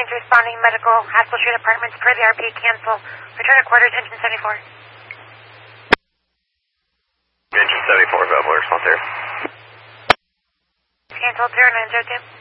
to responding medical, Haskell Street Apartments, per the RP, cancel. Return to quarters, engine 74. Engine 74, available response there. Cancel 0902.